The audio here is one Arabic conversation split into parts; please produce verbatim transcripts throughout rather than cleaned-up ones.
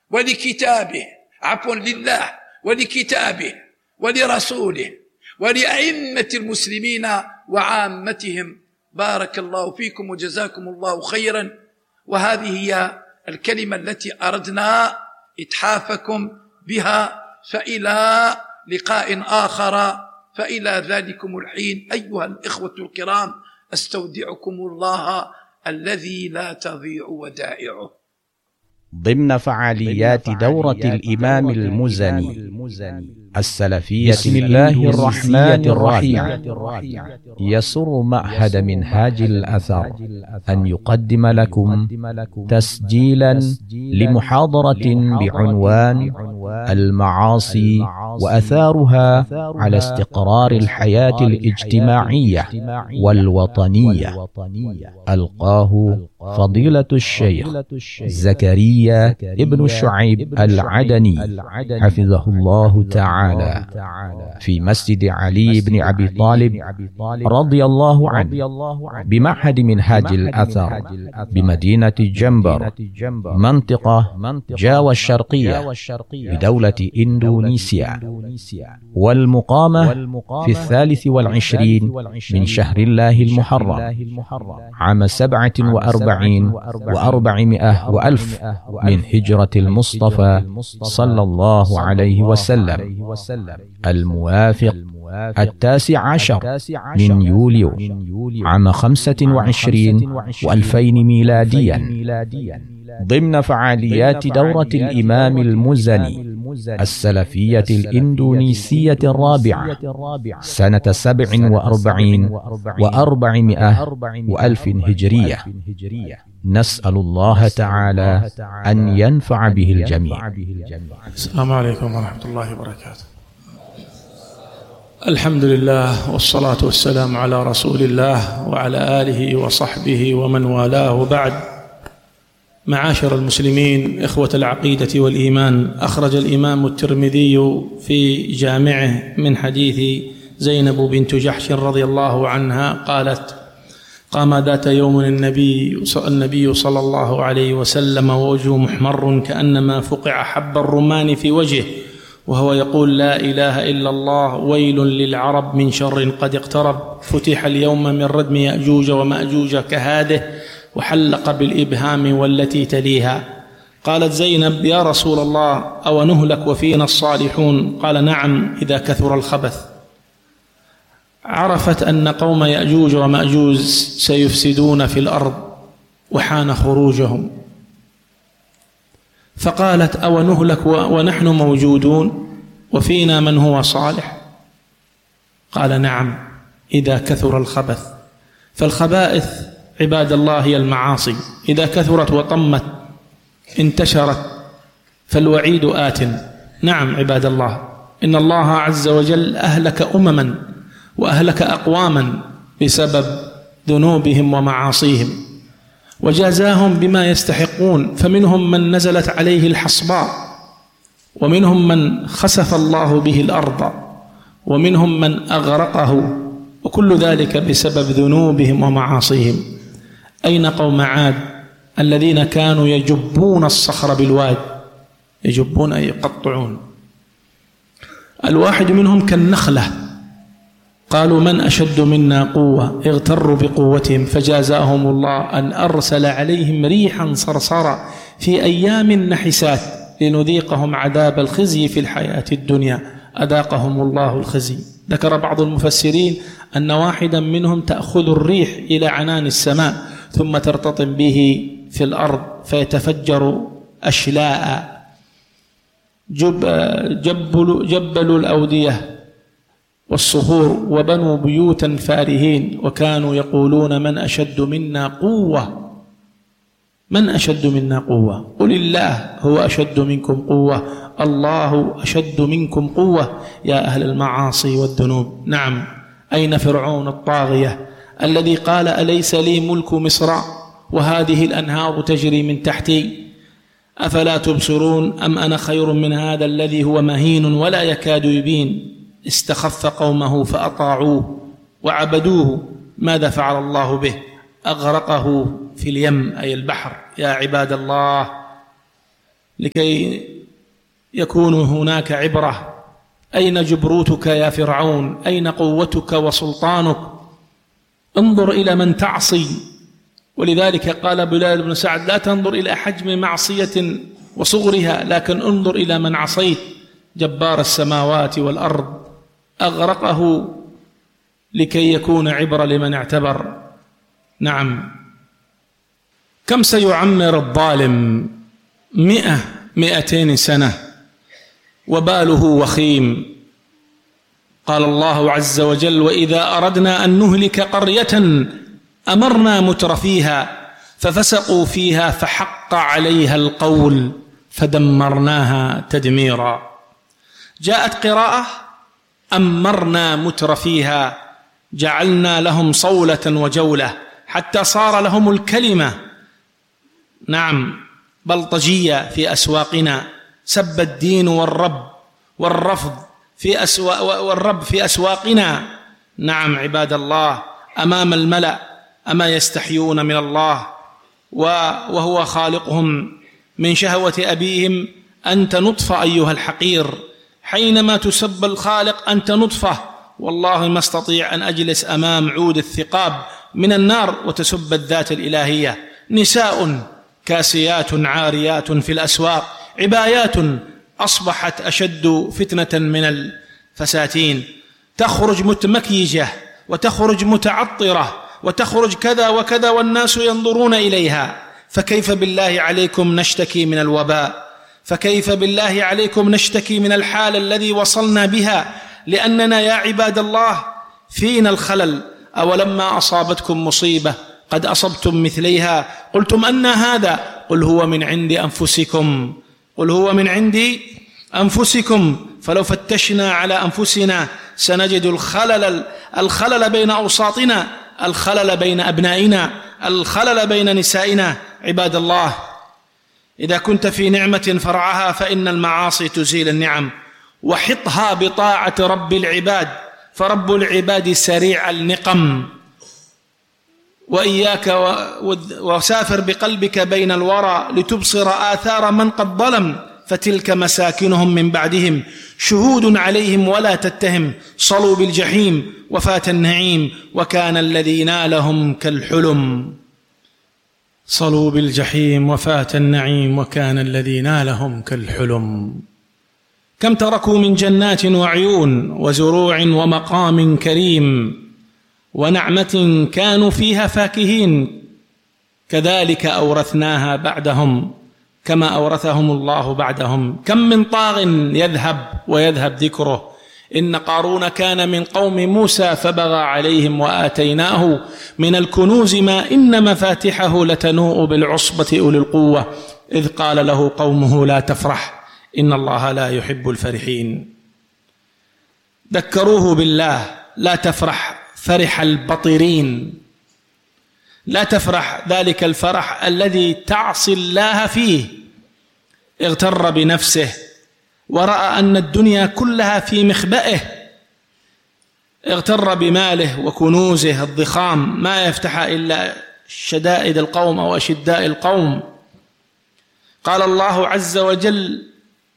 ولكتابه، عفوا لله ولكتابه ولرسوله ولأئمة المسلمين وعامتهم. بارك الله فيكم وجزاكم الله خيرا. وهذه هي الكلمة التي أردنا إتحافكم بها، فإلى لقاء آخر، فإلى ذلكم الحين أيها الإخوة الكرام أستودعكم الله الذي لا تضيع ودائعه. ضمن فعاليات دورة الإمام المزني السلفية بسم الله الرحمن الرحيم، يسر معهد منهاج الأثر أن يقدم لكم تسجيلا لمحاضرة بعنوان المعاصي وأثارها على استقرار الحياة الاجتماعية والوطنية. ألقاه فضيلة الشيخ زكريا ابن شعيب العدني حفظه الله تعالى في مسجد علي بن أبي طالب رضي الله عنه بمعهد منهاج الأثر بمدينة جنبر منطقة جاوا الشرقية بدولة إندونيسيا، والمقامة في الثالث والعشرين من شهر الله المحرم عام سبعة وأربعين وأربعمائة وألف من هجرة المصطفى صلى الله عليه وسلم، الموافق التاسع عشر من يوليو عام خمسة وعشرين وألفين ميلاديا، ضمن فعاليات دورة الإمام المزني السلفية الإندونيسية الرابعة سنة سبع وأربعين وأربعمائة وألف هجرية. نسأل الله تعالى أن ينفع به الجميع. السلام عليكم ورحمة الله وبركاته. الحمد لله والصلاة والسلام على رسول الله وعلى آله وصحبه ومن والاه، بعد. معاشر المسلمين إخوة العقيدة والإيمان، أخرج الإمام الترمذي في جامعه من حديث زينب بنت جحش رضي الله عنها قالت: قام ذات يوم النبي النبي صلى الله عليه وسلم ووجهه محمر كأنما فقع حب الرمان في وجهه، وهو يقول: لا إله إلا الله، ويل للعرب من شر قد اقترب، فتح اليوم من ردم يأجوج ومأجوج كهاده، وحلق بالإبهام والتي تليها. قالت زينب: يا رسول الله، أو نهلك وفينا الصالحون؟ قال: نعم، إذا كثر الخبث. عرفت أن قوم يأجوج ومأجوج سيفسدون في الأرض وحان خروجهم، فقالت: أو نهلك ونحن موجودون وفينا من هو صالح؟ قال: نعم، إذا كثر الخبث. فالخبائث عباد الله هي المعاصي، إذا كثرت وطمت انتشرت فالوعيد آت. نعم عباد الله، إن الله عز وجل أهلك أمما وأهلك أقواما بسبب ذنوبهم ومعاصيهم، وجازاهم بما يستحقون، فمنهم من نزلت عليه الحصباء، ومنهم من خسف الله به الأرض، ومنهم من أغرقه، وكل ذلك بسبب ذنوبهم ومعاصيهم. أين قوم عاد الذين كانوا يجبون الصخر بالواد؟ يجبون أي يقطعون. الواحد منهم كالنخلة، قالوا: من أشد منا قوة؟ اغتروا بقوتهم، فجازاهم الله أن أرسل عليهم ريحا صرصرا في أيام نحسات لنذيقهم عذاب الخزي في الحياة الدنيا، أذاقهم الله الخزي. ذكر بعض المفسرين أن واحدا منهم تأخذ الريح إلى عنان السماء ثم ترتطم به في الأرض فيتفجر أشلاء. جب جبل, جبل الأودية والصخور وبنوا بيوتا فارهين، وكانوا يقولون: من أشد منا قوة؟ من أشد منا قوة؟ قل الله هو أشد منكم قوة، الله أشد منكم قوة يا أهل المعاصي والذنوب. نعم، أين فرعون الطاغية الذي قال: أليس لي ملك مصر وهذه الأنهار تجري من تحتي؟ أفلا تبصرون؟ أم أنا خير من هذا الذي هو مهين ولا يكاد يبين؟ استخف قومه فأطاعوه وعبدوه، ماذا فعل الله به؟ أغرقه في اليم أي البحر. يا عباد الله، لكي يكون هناك عبرة. أين جبروتك يا فرعون؟ أين قوتك وسلطانك؟ انظر إلى من تعصي. ولذلك قال بلال بن سعد: لا تنظر إلى حجم معصية وصغرها، لكن انظر إلى من عصيت. جبار السماوات والأرض أغرقه لكي يكون عبرة لمن اعتبر. نعم. كم سيعمر الظالم؟ مئة مئتين سنة وباله وخيم. قال الله عز وجل: وإذا أردنا أن نهلك قرية أمرنا مترفيها ففسقوا فيها فحق عليها القول فدمرناها تدميرا. جاءت قراءة: أمرنا مترفيها، جعلنا لهم صولة وجولة حتى صار لهم الكلمة نعم بلطجية في أسواقنا. سب الدين والرب والرفض في أسواق والرب في أسواقنا. نعم عباد الله، أمام الملأ أما يستحيون من الله وهو خالقهم من شهوة أبيهم؟ أنت نطفة أيها الحقير، حينما تسب الخالق أنت نطفة. والله ما استطيع أن أجلس أمام عود الثقاب من النار وتسب الذات الإلهية. نساء كاسيات عاريات في الأسواق، عبايات أصبحت أشد فتنة من الفساتين، تخرج متمكيجة وتخرج متعطرة وتخرج كذا وكذا والناس ينظرون إليها. فكيف بالله عليكم نشتكي من الوباء؟ فكيف بالله عليكم نشتكي من الحال الذي وصلنا بها؟ لأننا يا عباد الله فينا الخلل. أولما أصابتكم مصيبة قد أصبتم مثليها قلتم أن هذا؟ قل هو من عند أنفسكم، قل هو من عند أنفسكم. فلو فتشنا على أنفسنا سنجد الخلل الخلل بين أوساطنا، الخلل بين أبنائنا، الخلل بين نسائنا. عباد الله، إذا كنت في نعمة فرعها فإن المعاصي تزيل النعم، وحطها بطاعة رب العباد، فرب العباد سريع النقم. وإياك وسافر بقلبك بين الورى لتبصر آثار من قد ظلم، فتلك مساكنهم من بعدهم شهود عليهم ولا تتهم، صلوا بالجحيم وفات النعيم وكان الذي نالهم كالحلم. صلوا بالجحيم وفات النعيم وكان الذي نالهم كالحلم. كم تركوا من جنات وعيون وزروع ومقام كريم ونعمة كانوا فيها فاكهين، كذلك أورثناها بعدهم كما أورثهم الله بعدهم. كم من طاغ يذهب ويذهب ذكره. إن قارون كان من قوم موسى فبغى عليهم وآتيناه من الكنوز ما إن مفاتحه لتنوء بالعصبة أولي القوة إذ قال له قومه لا تفرح إن الله لا يحب الفرحين. ذكروه بالله: لا تفرح فرح البطرين، لا تفرح ذلك الفرح الذي تعصي الله فيه. اغتر بنفسه ورأى أن الدنيا كلها في مخبئه، اغتر بماله وكنوزه الضخام ما يفتح إلا شدائد القوم أو أشداء القوم. قال الله عز وجل: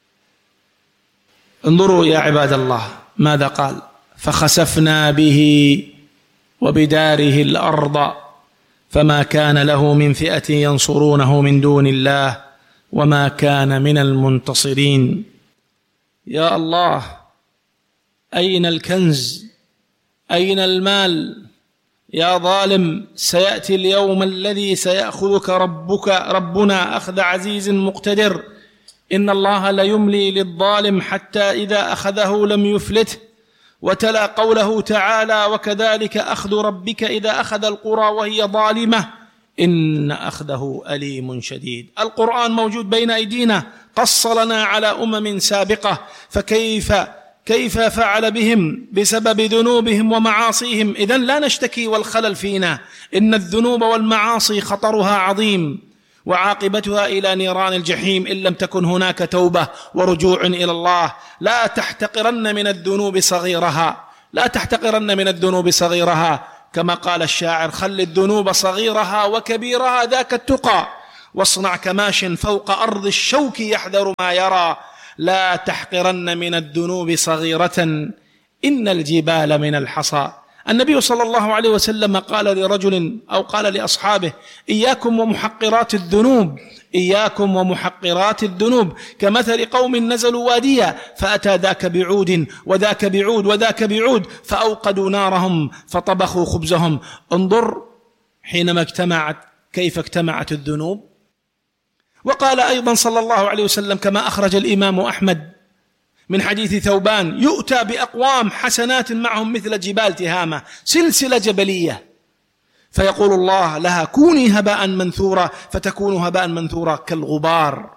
انظروا يا عباد الله ماذا قال: فخسفنا به وبداره الأرض فما كان له من فئة ينصرونه من دون الله وما كان من المنتصرين. يا الله، أين الكنز؟ أين المال؟ يا ظالم، سيأتي اليوم الذي سيأخذك ربك ربنا أخذ عزيز مقتدر. إن الله ليملي للظالم حتى إذا أخذه لم يفلته. وتلا قوله تعالى: وكذلك أخذ ربك إذا أخذ القرى وهي ظالمة إن أخذه أليم شديد. القرآن موجود بين أيدينا، قص لنا على أمم سابقة، فكيف كيف فعل بهم بسبب ذنوبهم ومعاصيهم. إذن لا نشتكي والخلل فينا، إن الذنوب والمعاصي خطرها عظيم وعاقبتها إلى نيران الجحيم إن لم تكن هناك توبة ورجوع إلى الله. لا تحتقرن من الذنوب صغيرها، لا تحتقرن من الذنوب صغيرها، كما قال الشاعر: خل الذنوب صغيرها وكبيرها ذاك التقى، واصنع كماش فوق أرض الشوك يحذر ما يرى، لا تحقرن من الذنوب صغيرة إن الجبال من الحصى. النبي صلى الله عليه وسلم قال لرجل أو قال لأصحابه: إياكم ومحقرات الذنوب، إياكم ومحقرات الذنوب، كمثل قوم نزلوا واديا فأتى ذاك بعود وذاك بعود وذاك بعود فأوقدوا نارهم فطبخوا خبزهم. انظر حينما اجتمعت كيف اجتمعت الذنوب. وقال أيضا صلى الله عليه وسلم كما أخرج الإمام أحمد من حديث ثوبان: يؤتى بأقوام حسنات معهم مثل جبال تهامة، سلسلة جبلية، فيقول الله لها: كوني هباء منثورا، فتكون هباء منثورا كالغبار.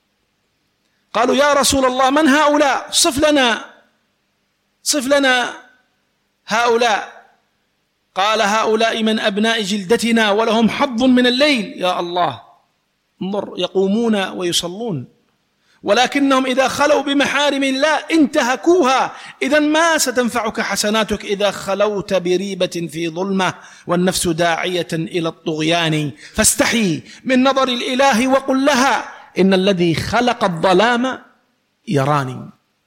قالوا: يا رسول الله من هؤلاء؟ صف لنا صف لنا هؤلاء. قال: هؤلاء من أبناء جلدتنا ولهم حظ من الليل. يا الله، انظر، يقومون ويصلون، ولكنهم إذا خلوا بمحارم الله انتهكوها. إذا ما ستنفعك حسناتك إذا خلوت بريبة في ظلمة، والنفس داعية إلى الطغيان. فاستحي من نظر الإله وقل لها: إن الذي خلق الظلام يراني.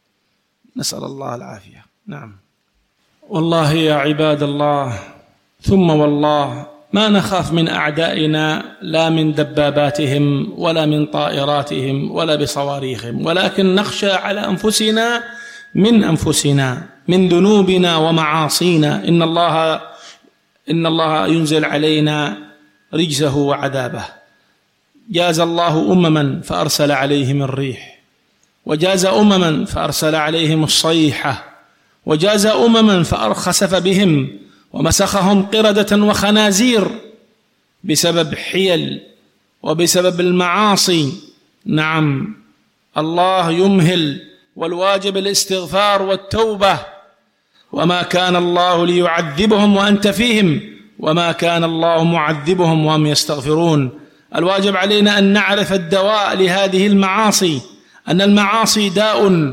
نسأل الله العافية. نعم. والله يا عباد الله، ثم والله ما نخاف من أعدائنا لا من دباباتهم ولا من طائراتهم ولا بصواريخهم، ولكن نخشى على أنفسنا من أنفسنا، من ذنوبنا ومعاصينا. إن الله إن الله ينزل علينا رجزه وعذابه. جاز الله أمما فأرسل عليهم الريح، وجاز أمما فأرسل عليهم الصيحة، وجاز أمما فأرخسف بهم ومسخهم قردة وخنازير بسبب حيل وبسبب المعاصي. نعم، الله يمهل، والواجب الاستغفار والتوبة. وما كان الله ليعذبهم وأنت فيهم، وما كان الله معذبهم وهم يستغفرون. الواجب علينا أن نعرف الدواء لهذه المعاصي، أن المعاصي داء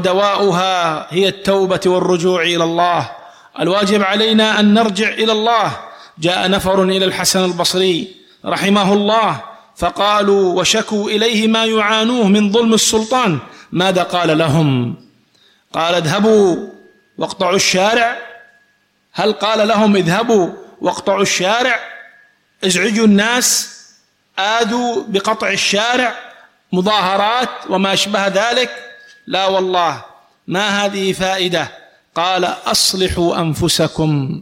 ودواؤها هي التوبة والرجوع إلى الله. الواجب علينا أن نرجع إلى الله. جاء نفر إلى الحسن البصري رحمه الله فقالوا وشكوا إليه ما يعانوه من ظلم السلطان. ماذا قال لهم؟ قال: اذهبوا واقطعوا الشارع. هل قال لهم اذهبوا واقطعوا الشارع؟ ازعجوا الناس، آذوا بقطع الشارع، مظاهرات وما أشبه ذلك؟ لا والله، ما هذه فائدة. قال: أصلحوا أنفسكم،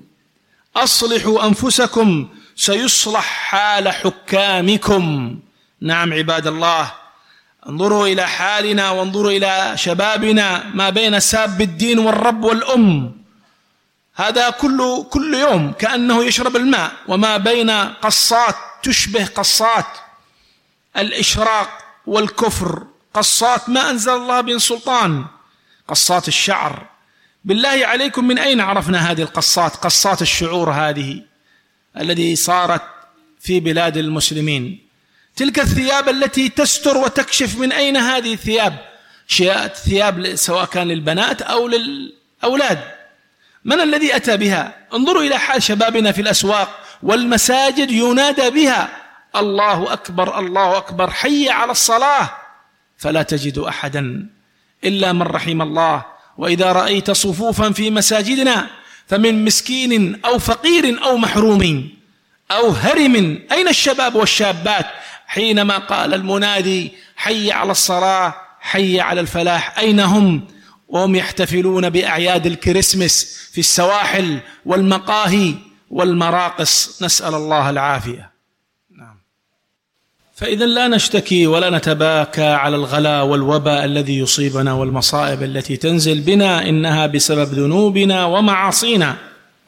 أصلحوا أنفسكم سيصلح حال حكامكم. نعم عباد الله، انظروا إلى حالنا وانظروا إلى شبابنا، ما بين ساب الدين والرب والأم، هذا كل كل يوم كأنه يشرب الماء، وما بين قصات تشبه قصات الإشراق والكفر، قصات ما أنزل الله بين سلطان، قصات الشعر. بالله عليكم، من أين عرفنا هذه القصات؟ قصات الشعور هذه التي صارت في بلاد المسلمين. تلك الثياب التي تستر وتكشف، من أين هذه الثياب؟ ثياب سواء كان للبنات أو للأولاد. من الذي أتى بها؟ انظروا إلى حال شبابنا في الأسواق والمساجد، ينادى بها: الله أكبر الله أكبر، حي على الصلاة، فلا تجد أحدا إلا من رحم الله. وإذا رأيت صفوفا في مساجدنا فمن مسكين أو فقير أو محروم أو هرم. أين الشباب والشابات حينما قال المنادي: حي على الصلاة، حي على الفلاح؟ أين هم وهم يحتفلون بأعياد الكريسماس في السواحل والمقاهي والمراقص؟ نسأل الله العافية. نعم. فإذا لا نشتكي ولا نتباكى على الغلا والوباء الذي يصيبنا والمصائب التي تنزل بنا، إنها بسبب ذنوبنا ومعاصينا.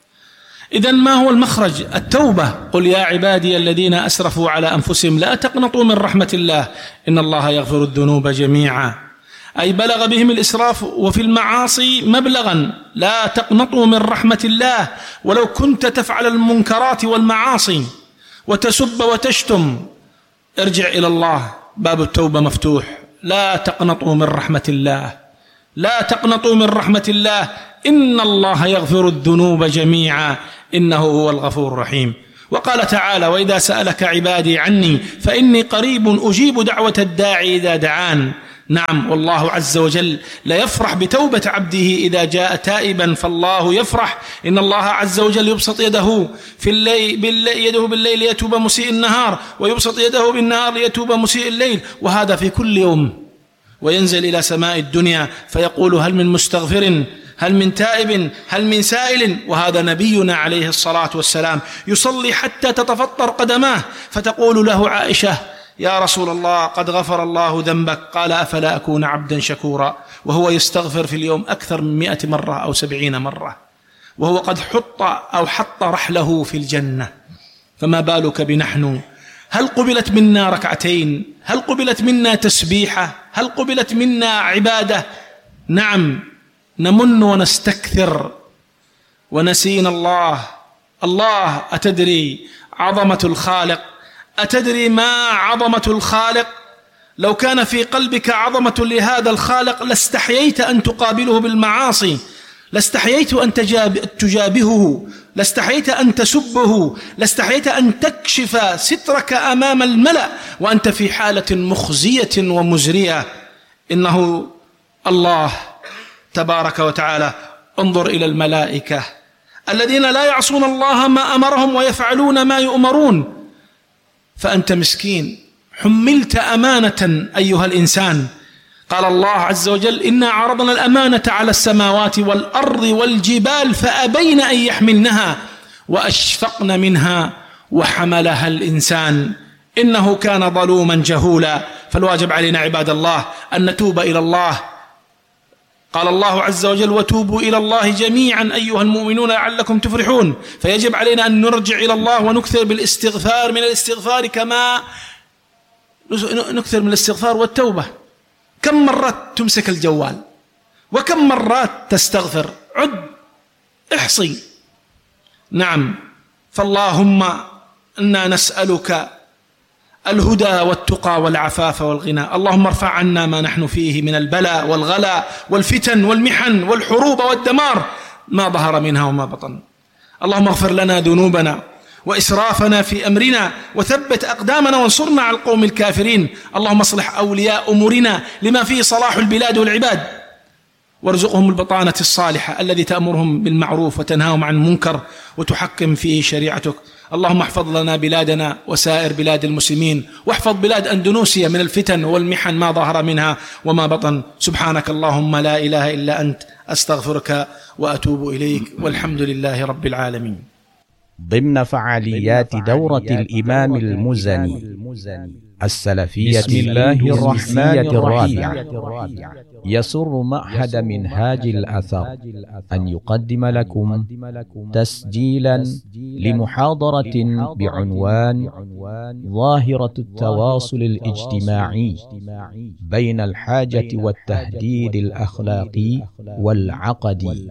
إذن ما هو المخرج؟ التوبة. قل يا عبادي الذين أسرفوا على أنفسهم لا تقنطوا من رحمة الله إن الله يغفر الذنوب جميعا، أي بلغ بهم الإسراف وفي المعاصي مبلغا. لا تقنطوا من رحمة الله، ولو كنت تفعل المنكرات والمعاصي وتسب وتشتم، ارجع إلى الله، باب التوبة مفتوح. لا تقنطوا من رحمة الله، لا تقنطوا من رحمة الله إن الله يغفر الذنوب جميعا إنه هو الغفور الرحيم. وقال تعالى: وإذا سألك عبادي عني فإني قريب أجيب دعوة الداعي إذا دعان. نعم، والله عز وجل لا يفرح بتوبة عبده إذا جاء تائبا، فالله يفرح. إن الله عز وجل يبسط يده في الليل بالليل يده بالليل ليتوب مسيء النهار، ويبسط يده بالنهار ليتوب مسيء الليل، وهذا في كل يوم. وينزل إلى سماء الدنيا فيقول: هل من مستغفر؟ هل من تائب؟ هل من سائل؟ وهذا نبينا عليه الصلاة والسلام يصلي حتى تتفطر قدماه، فتقول له عائشة: يا رسول الله قد غفر الله ذنبك. قال: أفلا أكون عبدا شكورا؟ وهو يستغفر في اليوم أكثر من مئة مرة أو سبعين مرة، وهو قد حط أو حط رحله في الجنة، فما بالك بنحن؟ هل قبلت منا ركعتين؟ هل قبلت منا تسبيحة؟ هل قبلت منا عبادة؟ نعم، نمن ونستكثر ونسينا الله. الله، أتدري عظمة الخالق؟ أتدري ما عظمة الخالق؟ لو كان في قلبك عظمة لهذا الخالق لاستحييت أن تقابله بالمعاصي، لاستحييت أن تجابهه، لاستحييت أن تسبه، لاستحييت أن تكشف سترك أمام الملأ وأنت في حالة مخزية ومزرية. إنه الله تبارك وتعالى. انظر إلى الملائكة الذين لا يعصون الله ما أمرهم ويفعلون ما يؤمرون، فأنت مسكين حملت أمانة أيها الإنسان. قال الله عز وجل: إنا عرضنا الأمانة على السماوات والأرض والجبال فأبين أن يحملنها وأشفقن منها وحملها الإنسان إنه كان ظلوما جهولا. فالواجب علينا عباد الله أن نتوب إلى الله. قال الله عز وجل: وتوبوا إلى الله جميعا أيها المؤمنون لعلكم تفلحون. فيجب علينا أن نرجع إلى الله ونكثر بالاستغفار، من الاستغفار كما نكثر من الاستغفار والتوبة. كم مرات تمسك الجوال؟ وكم مرات تستغفر؟ عد، احصي. نعم، فاللهم إنا نسألك الهدى والتقى والعفاف والغنى. اللهم ارفع عنا ما نحن فيه من البلاء والغلاء والفتن والمحن والحروب والدمار ما ظهر منها وما بطن. اللهم اغفر لنا ذنوبنا وإسرافنا في أمرنا وثبت أقدامنا وانصرنا على القوم الكافرين. اللهم اصلح أولياء أمورنا لما فيه صلاح البلاد والعباد، وارزقهم البطانة الصالحة الذي تأمرهم بالمعروف وتنهاهم عن المنكر وتحكم فيه شريعتك. اللهم احفظ لنا بلادنا وسائر بلاد المسلمين، واحفظ بلاد أندونيسيا من الفتن والمحن ما ظهر منها وما بطن. سبحانك اللهم لا إله إلا أنت، أستغفرك وأتوب إليك، والحمد لله رب العالمين. ضمن فعاليات دورة الإمام المزني السلفية بسم الله الرحمن الرحيم، يسر معهد منهاج الأثر أن يقدم لكم تسجيلا لمحاضرة بعنوان ظاهرة التواصل الاجتماعي بين الحاجة والتهديد الأخلاقي والعقدي،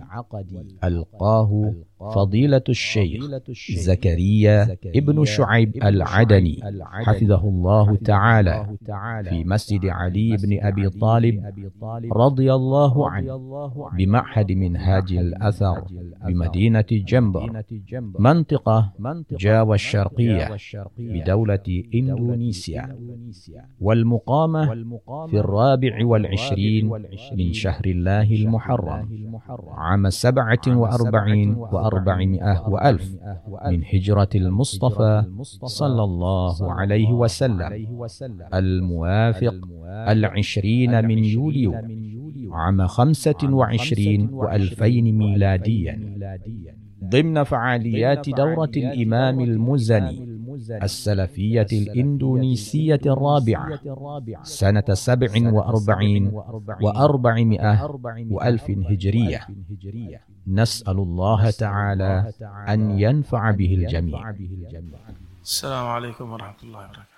ألقاه فضيلة الشيخ زكريا ابن شعيب العدني حفظه الله تعالى في مسجد علي بن أبي طالب رضي الله عنه بمعهد منهاج الأثر بمدينة جنبر منطقة جاوا الشرقية بدولة إندونيسيا، والمقامة في الرابع والعشرين من شهر الله المحرم عام سبعة وأربعين وأربعمائة وألف من هجرة المصطفى صلى الله عليه وسلم، الموافق العشرين من يوليو عام خمسة وعشرين وألفين ميلاديا، ضمن فعاليات دورة الإمام المزني السلفية الإندونيسية الرابعة سنة سبع وأربعين وأربعمائة وألف هجرية. نسأل الله تعالى أن ينفع به الجميع. السلام عليكم ورحمة الله وبركاته.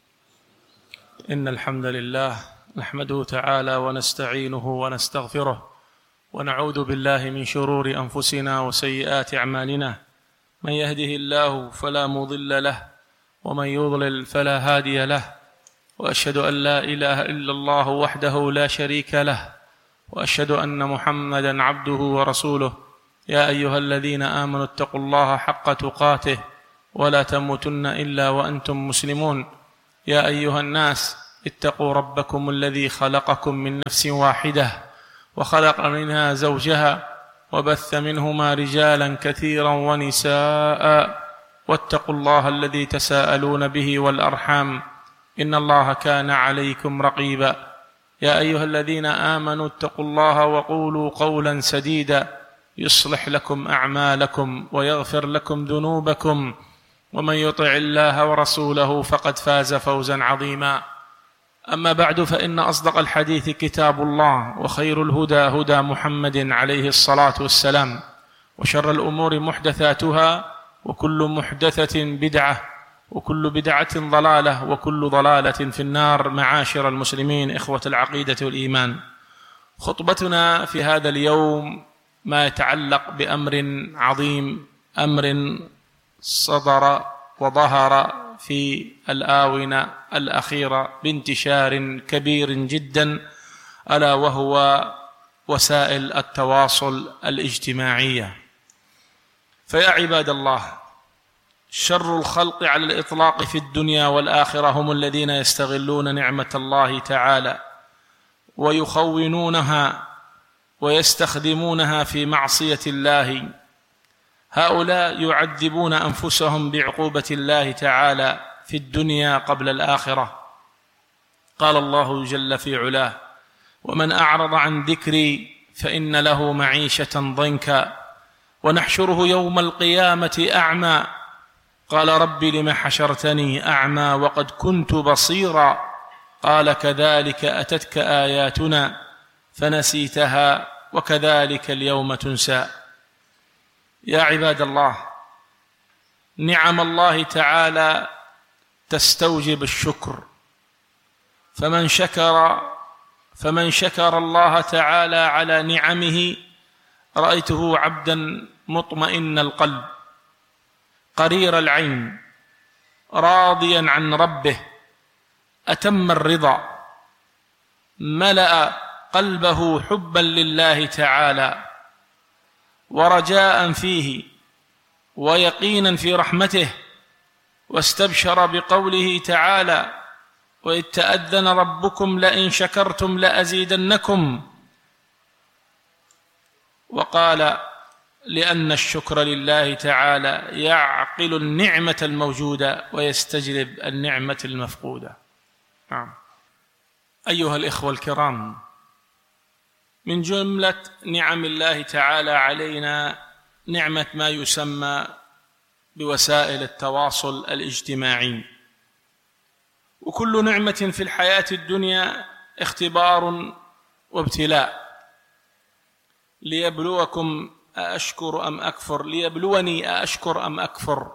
إن الحمد لله نحمده تعالى ونستعينه ونستغفره ونعوذ بالله من شرور أنفسنا وسيئات أعمالنا، من يهده الله فلا مضل له ومن يضلل فلا هادي له، وأشهد أن لا إله إلا الله وحده لا شريك له، وأشهد أن محمدا عبده ورسوله. يا أيها الذين آمنوا اتقوا الله حق تقاته ولا تموتن إلا وأنتم مسلمون. يا أيها الناس اتقوا ربكم الذي خلقكم من نفس واحدة وخلق منها زوجها وبث منهما رجالا كثيرا ونساء واتقوا الله الذي تساءلون به والأرحام إن الله كان عليكم رقيبا. يا أيها الذين آمنوا اتقوا الله وقولوا قولا سديدا يصلح لكم أعمالكم ويغفر لكم ذنوبكم ومن يطع الله ورسوله فقد فاز فوزا عظيما. أما بعد، فإن أصدق الحديث كتاب الله، وخير الهدى هدى محمد عليه الصلاة والسلام، وشر الأمور محدثاتها، وكل محدثة بدعة، وكل بدعة ضلالة، وكل ضلالة في النار. معاشر المسلمين إخوة العقيدة والإيمان، خطبتنا في هذا اليوم ما يتعلق بأمر عظيم، أمر صدر وظهر في الآونة الأخيرة بانتشار كبير جدا، ألا وهو وسائل التواصل الاجتماعية. فيا عباد الله، شر الخلق على الإطلاق في الدنيا والآخرة هم الذين يستغلون نعمة الله تعالى ويخونونها ويستخدمونها في معصية الله. هؤلاء يعذبون أنفسهم بعقوبة الله تعالى في الدنيا قبل الآخرة. قال الله جل في علاه: ومن أعرض عن ذكري فإن له معيشة ضنكا ونحشره يوم القيامة أعمى قال رب لم حشرتني أعمى وقد كنت بصيرا قال كذلك أتتك آياتنا فنسيتها وكذلك اليوم تنسى. يا عباد الله، نعم الله تعالى تستوجب الشكر، فمن شكر فمن شكر الله تعالى على نعمه رأيته عبدا مطمئن القلب قرير العين راضيا عن ربه أتم الرضا، ملأ قلبه حبا لله تعالى ورجاء فيه ويقينا في رحمته، واستبشر بقوله تعالى: وإذ تأذن ربكم لئن شكرتم لأزيدنكم. وقال: لأن الشكر لله تعالى يعقل النعمة الموجودة ويستجلب النعمة المفقودة. نعم. أيها الإخوة الكرام، من جملة نعم الله تعالى علينا نعمة ما يسمى بوسائل التواصل الاجتماعي. وكل نعمة في الحياة الدنيا اختبار وابتلاء، ليبلوكم أأشكر أم أكفر، ليبلوني أأشكر أم أكفر.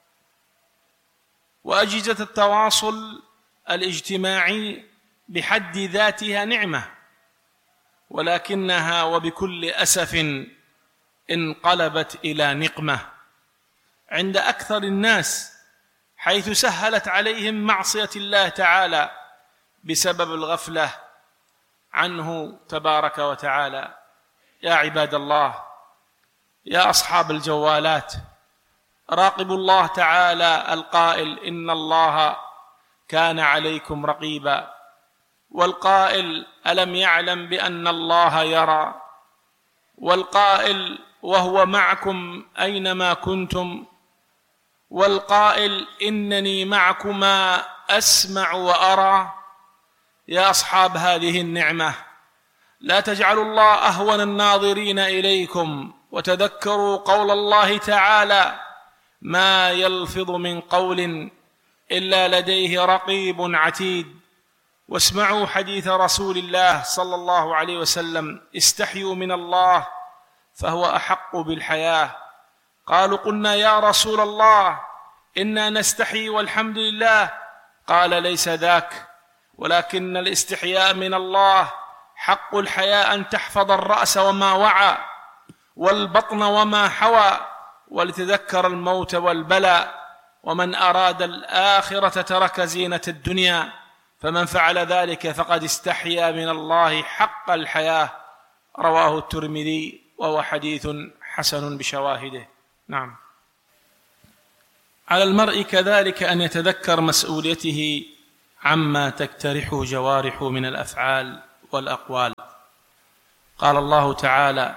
وأجهزة التواصل الاجتماعي بحد ذاتها نعمة، ولكنها وبكل أسف انقلبت إلى نقمة عند أكثر الناس، حيث سهلت عليهم معصية الله تعالى بسبب الغفلة عنه تبارك وتعالى. يا عباد الله، يا أصحاب الجوالات، راقبوا الله تعالى القائل: إن الله كان عليكم رقيبا، والقائل: ألم يعلم بأن الله يرى، والقائل: وهو معكم أينما كنتم، والقائل: إنني معكما أسمع وأرى. يا أصحاب هذه النعمة، لا تجعلوا الله أهون الناظرين إليكم، وتذكروا قول الله تعالى: ما يلفظ من قول إلا لديه رقيب عتيد. واسمعوا حديث رسول الله صلى الله عليه وسلم: استحيوا من الله فهو أحق بالحياة. قالوا: قلنا يا رسول الله إنا نستحي والحمد لله. قال: ليس ذاك، ولكن الاستحياء من الله حق الحياء أن تحفظ الرأس وما وعى والبطن وما حوى، ولتذكر الموت والبلاء، ومن أراد الآخرة ترك زينة الدنيا، فمن فعل ذلك فقد استحيا من الله حق الحياة. رواه الترمذي وهو حديث حسن بشواهده. نعم. على المرء كذلك أن يتذكر مسؤوليته عما تقترحه جوارحه من الأفعال والأقوال. قال الله تعالى: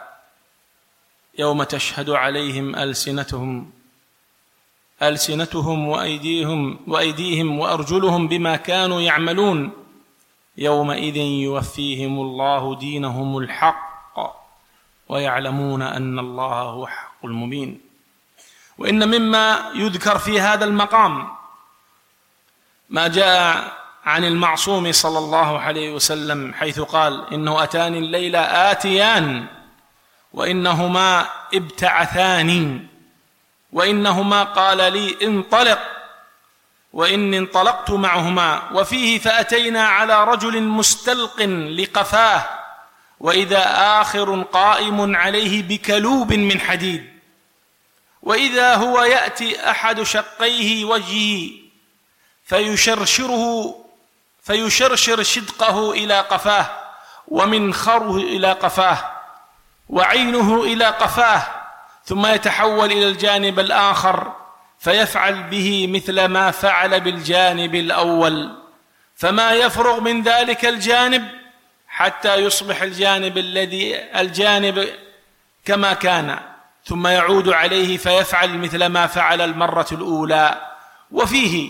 يوم تشهد عليهم ألسنتهم ألسنتهم وأيديهم وأيديهم وأرجلهم بما كانوا يعملون يومئذ يوفيهم الله دينهم الحق ويعلمون أن الله هو حق المبين. وإن مما يذكر في هذا المقام ما جاء عن المعصوم صلى الله عليه وسلم حيث قال: إنه أتاني الليلة آتيان وإنهما ابتعثاني وإنهما قال لي انطلق وإني انطلقت معهما. وفيه: فأتينا على رجل مستلق لقفاه وإذا آخر قائم عليه بكلوب من حديد وإذا هو يأتي أحد شقيه وجهه فيشرشره فيشرشر شدقه إلى قفاه ومنخره إلى قفاه وعينه إلى قفاه ثم يتحول إلى الجانب الآخر فيفعل به مثل ما فعل بالجانب الأول فما يفرغ من ذلك الجانب حتى يصبح الجانب الذي الجانب كما كان ثم يعود عليه فيفعل مثل ما فعل المرة الأولى. وفيه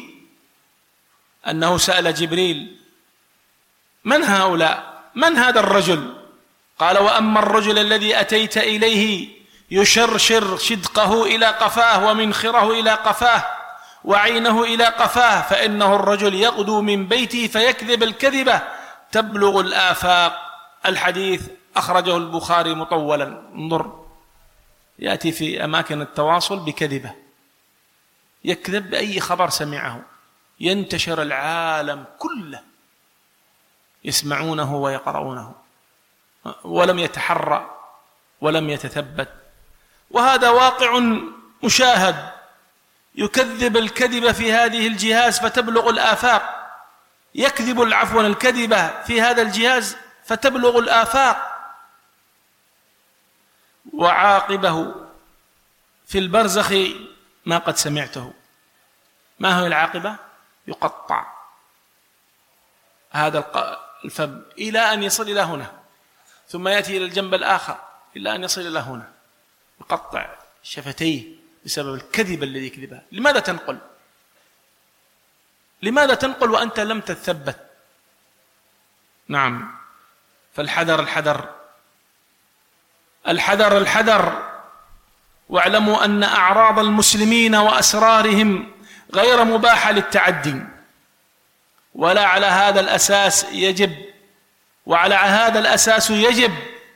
أنه سأل جبريل: من هؤلاء؟ من هذا الرجل؟ قال: وأما الرجل الذي أتيت إليه يشرشر شدقه إلى قفاه ومنخره إلى قفاه وعينه إلى قفاه فإنه الرجل يغدو من بيته فيكذب الكذبة تبلغ الآفاق. الحديث أخرجه البخاري مطولا. انظر، يأتي في أماكن التواصل بكذبة، يكذب بأي خبر سمعه، ينتشر العالم كله يسمعونه ويقرؤونه ولم يتحرى ولم يتثبت. وهذا واقع مشاهد، يكذب الكذب في هذه الجهاز فتبلغ الآفاق، يكذب العفو الكذبة في هذا الجهاز فتبلغ الآفاق. وعاقبه في البرزخ ما قد سمعته. ما هو العاقبة؟ يقطع هذا الفم إلى أن يصل إلى هنا ثم يأتي إلى الجنب الآخر إلى أن يصل إلى هنا، يقطع شفتيه بسبب الكذب الذي يكذبها. لماذا تنقل؟ لماذا تنقل وأنت لم تثبت؟ نعم، فالحذر الحذر الحذر الحذر. واعلموا أن أعراض المسلمين وأسرارهم غير مباحة للتعدي، ولا على هذا الأساس يجب وعلى هذا الأساس يجب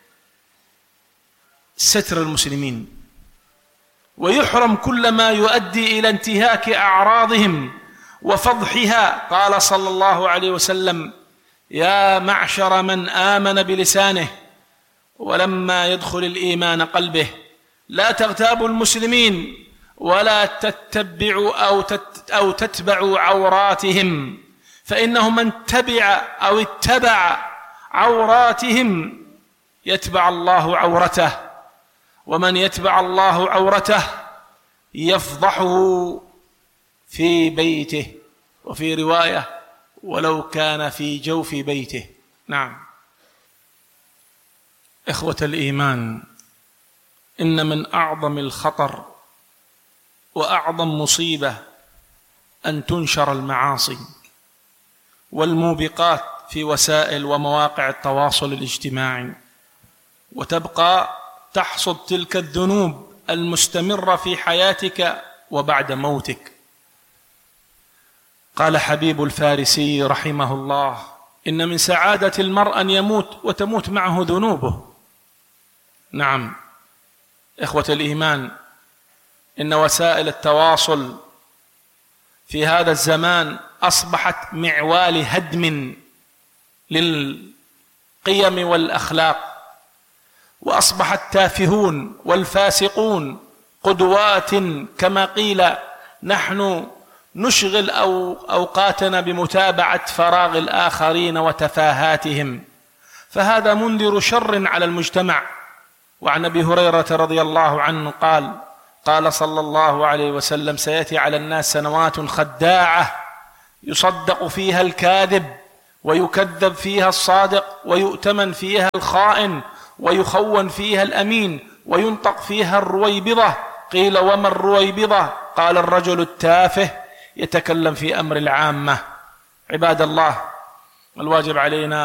ستر المسلمين، ويحرم كل ما يؤدي إلى انتهاك أعراضهم وفضحها. قال صلى الله عليه وسلم: يا معشر من آمن بلسانه ولما يدخل الإيمان قلبه لا تغتابوا المسلمين ولا تتبعوا أو, تت أو تتبعوا عوراتهم، فإنه من تبع أو اتبع عوراتهم يتبع الله عورته، ومن يتبع الله عورته يفضحه في بيته، وفي رواية ولو كان في جوف بيته. نعم، إخوة الإيمان، إن من أعظم الخطر وأعظم مصيبة أن تنشر المعاصي والموبقات في وسائل ومواقع التواصل الاجتماعي، وتبقى تحصد تلك الذنوب المستمرة في حياتك وبعد موتك. قال حبيب الفارسي رحمه الله: إن من سعادة المرء أن يموت وتموت معه ذنوبه. نعم إخوة الإيمان، إن وسائل التواصل في هذا الزمان أصبحت معوال هدم للقيم والأخلاق، وأصبح التافهون والفاسقون قدوات. كما قيل: نحن نشغل أو أوقاتنا بمتابعة فراغ الآخرين وتفاهاتهم، فهذا منذر شر على المجتمع. وعن أبي هريرة رضي الله عنه قال: قال صلى الله عليه وسلم: سيأتي على الناس سنوات خداعة يصدق فيها الكاذب ويكذب فيها الصادق ويؤتمن فيها الخائن ويخون فيها الأمين وينطق فيها الرويبضة. قيل: وما الرويبضة؟ قال: الرجل التافه يتكلم في أمر العامة. عباد الله، الواجب علينا